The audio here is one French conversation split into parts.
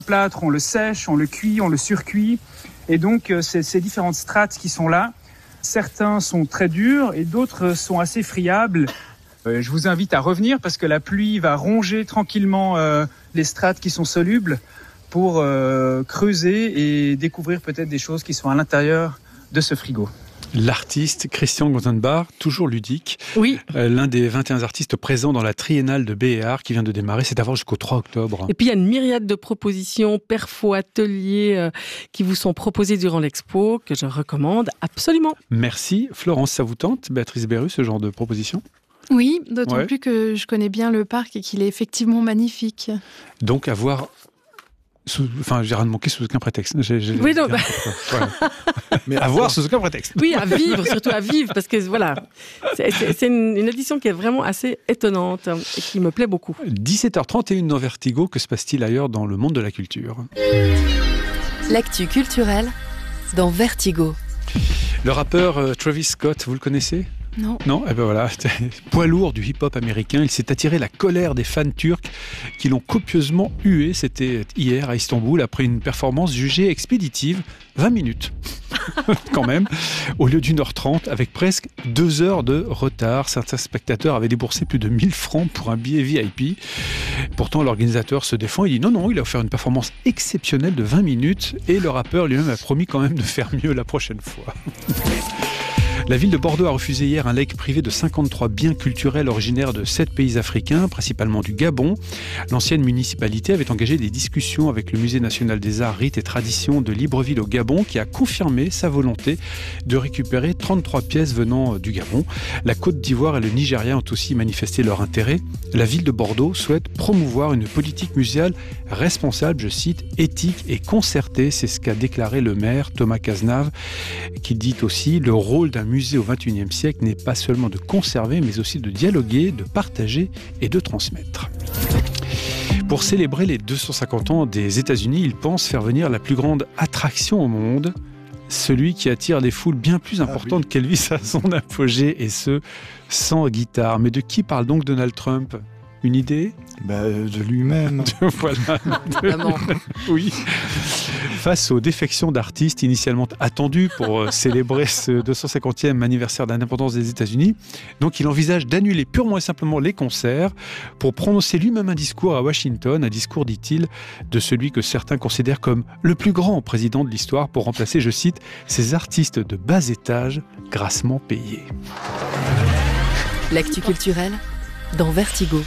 plâtre, on le sèche, on le cuit, on le surcuit. Et donc, ces différentes strates qui sont là, certains sont très durs et d'autres sont assez friables. Je vous invite à revenir parce que la pluie va ronger tranquillement les strates qui sont solubles pour creuser et découvrir peut-être des choses qui sont à l'intérieur de ce frigo. L'artiste Christian Gonzenbach, toujours ludique. Oui. L'un des 21 artistes présents dans la triennale de Béart qui vient de démarrer. C'est à voir jusqu'au 3 octobre. Et puis il y a une myriade de propositions, perfos, ateliers qui vous sont proposés durant l'expo, que je recommande absolument. Merci. Florence, ça vous tente, Béatrice Berru, ce genre de proposition ? Oui, d'autant plus que je connais bien le parc et qu'il est effectivement magnifique. Donc à voir... j'ai rien de manqué sous aucun prétexte. Oui, non, voilà. Mais à voir sous aucun prétexte. Oui, à vivre, surtout à vivre, parce que voilà, c'est une édition qui est vraiment assez étonnante et qui me plaît beaucoup. 17h31 dans Vertigo, que se passe-t-il ailleurs dans le monde de la culture ? L'actu culturelle dans Vertigo. Le rappeur Travis Scott, vous le connaissez ? Non. Non, eh ben voilà, poids lourd du hip-hop américain, il s'est attiré la colère des fans turcs qui l'ont copieusement hué. C'était hier à Istanbul après une performance jugée expéditive, 20 minutes quand même, au lieu d'1h30 avec presque 2 heures de retard. Certains spectateurs avaient déboursé plus de 1000 francs pour un billet VIP. Pourtant, l'organisateur se défend, il dit non, il a offert une performance exceptionnelle de 20 minutes et le rappeur lui-même a promis quand même de faire mieux la prochaine fois. La ville de Bordeaux a refusé hier un legs privé de 53 biens culturels originaires de 7 pays africains, principalement du Gabon. L'ancienne municipalité avait engagé des discussions avec le Musée national des arts, rites et traditions de Libreville au Gabon, qui a confirmé sa volonté de récupérer 33 pièces venant du Gabon. La Côte d'Ivoire et le Nigeria ont aussi manifesté leur intérêt. La ville de Bordeaux souhaite promouvoir une politique muséale responsable, je cite, éthique et concertée. C'est ce qu'a déclaré le maire Thomas Cazenave, qui dit aussi le rôle d'un musée au XXIe siècle n'est pas seulement de conserver, mais aussi de dialoguer, de partager et de transmettre. Pour célébrer les 250 ans des États-Unis, ils pensent faire venir la plus grande attraction au monde, celui qui attire des foules bien plus importantes qu'Elvis à son apogée, et ce, sans guitare. Mais de qui parle donc Donald Trump ? Une idée ? De lui-même. Voilà. Oui. Face aux défections d'artistes initialement attendus pour célébrer ce 250e anniversaire d'indépendance des États-Unis, donc il envisage d'annuler purement et simplement les concerts pour prononcer lui-même un discours à Washington, un discours, dit-il, de celui que certains considèrent comme le plus grand président de l'histoire pour remplacer, je cite, ces artistes de bas étage grassement payés. L'actu culturelle dans Vertigo.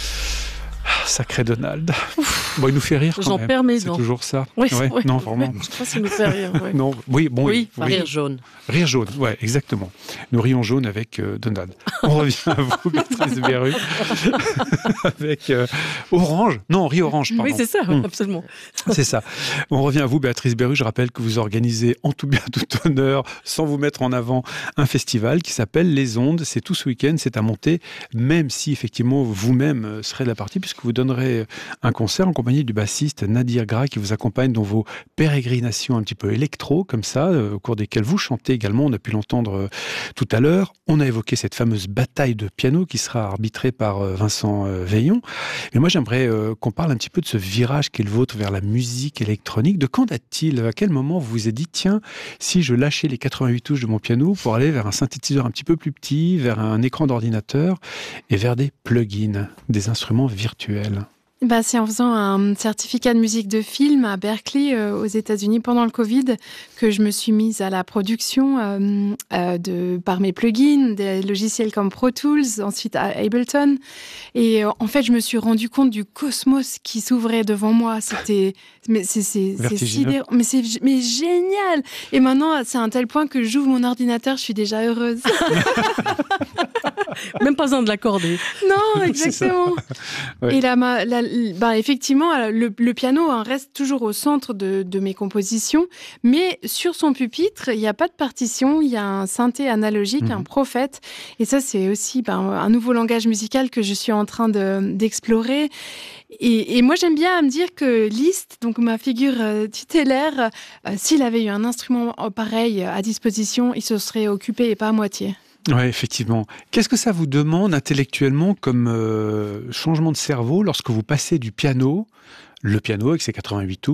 Sacré Donald. Bon, il nous fait rire quand J'en même. perds mes C'est dents. toujours ça. Oui, Ouais. oui. Non, vraiment. Je crois qu'il nous fait rire. Ouais. Non, oui, bon, Oui, Rire jaune. Rire jaune, ouais, exactement. Nous rions jaune avec Donald. On revient à vous, Béatrice Berru. Avec Orange. Non, Riz Orange, pardon. Oui, c'est ça, absolument. C'est ça. On revient à vous, Béatrice Berru. Je rappelle que vous organisez en tout bien, tout honneur, sans vous mettre en avant, un festival qui s'appelle Les Ondes. C'est tout ce week-end, c'est à monter, même si effectivement vous-même serez de la partie, puisque vous donnerez un concert en compagnie du bassiste Nadir Gras qui vous accompagne dans vos pérégrinations un petit peu électro, comme ça, au cours desquelles vous chantez également. On a pu l'entendre tout à l'heure. On a évoqué cette fameuse bataille de piano qui sera arbitrée par Vincent Veillon. Mais moi, j'aimerais qu'on parle un petit peu de ce virage qui est le vôtre vers la musique électronique. De quand date-t-il ? À quel moment vous vous êtes dit, tiens, si je lâchais les 88 touches de mon piano pour aller vers un synthétiseur un petit peu plus petit, vers un écran d'ordinateur et vers des plugins, des instruments virtuels ? C'est en faisant un certificat de musique de film à Berkeley, aux États-Unis, pendant le Covid, que je me suis mise à la production par mes plugins, des logiciels comme Pro Tools, ensuite à Ableton. Et en fait, je me suis rendu compte du cosmos qui s'ouvrait devant moi. C'est sidérant, mais c'est génial. Et maintenant, c'est à un tel point que j'ouvre mon ordinateur, je suis déjà heureuse. Même pas besoin de l'accorder. Non, exactement. Ouais. Et là, effectivement, le piano reste toujours au centre de mes compositions, mais sur son pupitre, il n'y a pas de partition, il y a un synthé analogique, un Prophète. Et ça, c'est aussi un nouveau langage musical que je suis en train d'explorer. Et moi, j'aime bien me dire que Liszt, donc ma figure tutélaire, s'il avait eu un instrument pareil à disposition, il se serait occupé et pas à moitié. Oui, effectivement. Qu'est-ce que ça vous demande intellectuellement comme changement de cerveau lorsque vous passez du piano, le piano avec ses 88 tours.